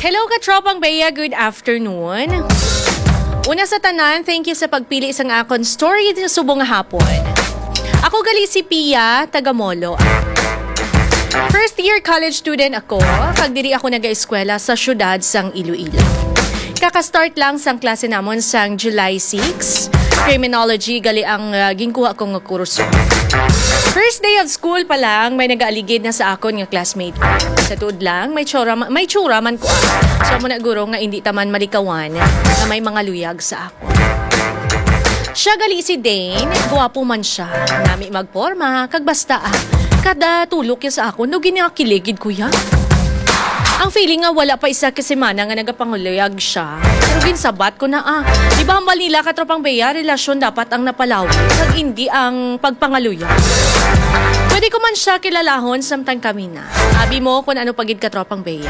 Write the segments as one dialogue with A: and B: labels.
A: Hello katropang Bea, good afternoon. Una sa tanan, thank you sa pagpili isang akon story sa subong nga hapon. Ako gali si Pia, taga Molo. First year college student ako, kag diri ako nag-eskwela sa syudad sang Iloilo. Kaka-start lang sang klase namon sang July 6. Criminology gali ang ginkuha kong kurso. First day of school pa lang, may nag-aaligid na sa akon nga classmate ko. Sa tuod lang, may tsura man ko. So mo na guro nga hindi taman malikawan na may mga luyag sa ako. Siya gali si Dane, guwapo man siya. Nami magporma, kag basta kada tulok ya sa ako, no ginakiligid ko ya. Ang feeling nga wala pa isa kasemana nga nagapanguluyag siya. Pero ginsabat ko na Di ba Manila katropang Bea, relasyon dapat ang napalawag kag hindi ang pagpangaluyag. Pwede ko man siya kilalahon samtang kami na. Abi mo kung ano pagid katropang Bea.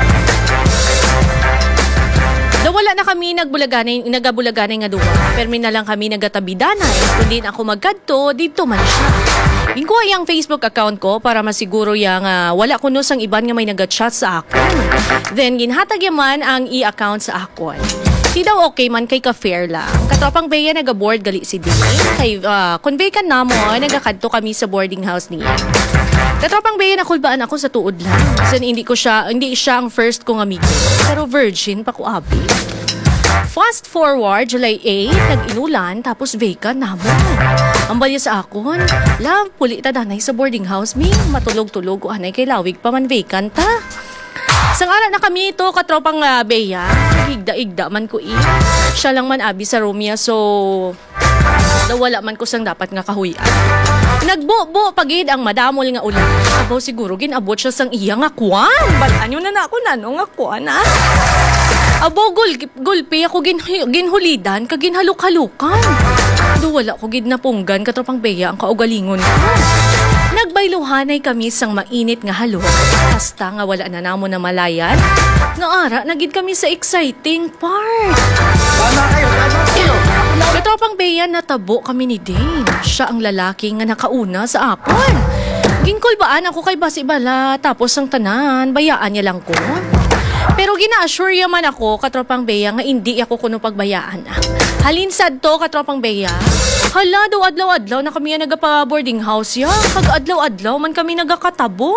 A: Wala na kami nagabulaganay nga duwa. Permi na lang kami nagatabidanay. Kundi ako magkadto, dito man siya. Ginkuha yung Facebook account ko para masiguro yung wala ko no sang iban nga may nag-chat sa akon. Then ginhatag yaman ang i-account sa akon. Di daw okay man kay ka-fair lang. Katropang Bea nag-board gali si Dini. Kay convey na mo, nagakadto kami sa boarding house niya. Katropang Bea nakulbaan ako sa tuod lang. Kasi hindi siya ang first kong amigo. Pero virgin pa ko abi. Fast forward, July 8, nag-inulan, tapos vacant na mo. Ang balya sa akon, love, puli ta danay sa boarding house, matulog-tulog ko anay kay lawig pa man vacant ta. Sang ara na kami ito, katropang Bea, higda-igda man ko Siya lang man abi sa room niya, so wala man ko sang dapat nga kahuyan. Nagbo-bo pagid ang madamol nga ulan. Abaw siguro ginabot siya sang iya nga kwan. Balaan yun na ako nga kwan Abaw gulpi ako ginhulidan kag ginhaluk-halukan. Wala ko gidnapunggan katropang Bea ang kaugalingon ko. Nagbayluhanay kami sang mainit nga halok. Basta nga wala na namo na malayan. Nga ara, nagid kami sa exciting part.
B: Tama kayo.
A: Katropang Bea, natabo kami ni Dane. Siya ang lalaki nga nakauna sa akon. Ginkulbaan ako kay Basi Bala, tapos ang tanan, bayaan niya lang ko. Pero gina-assure yaman ako, katropang Bea, nga hindi ako kuno pagbayaan. Halinsad to, katropang Bea. Hala, daw adlaw-adlaw na kami nagapa-boarding house ya. Kag adlaw-adlaw man kami nagakatabo.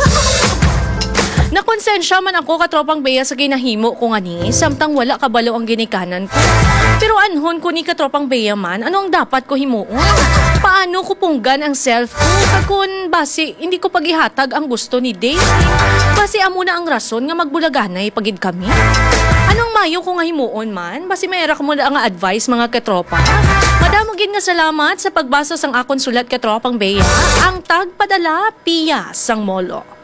A: Nakonsensya man ako katropang Bea sa ginahimo ko nga ni, samtang wala kabalo ang ginikanan ko. Pero anhon ko ni katropang Bea man, ano ang dapat ko himuon? Paano ko punggan ang self ko? Kung basi, hindi ko paghihatag ang gusto ni Dave. Basi amo na ang rason nga magbulaganay pagid kami. Anong mayo ko nga himuon man? Basi mayra ko mo na ang advice mga katropa. Madamogin nga salamat sa pagbasa sang akon sulat katropang Bea. Ang tagpadala, Pia sang Molo.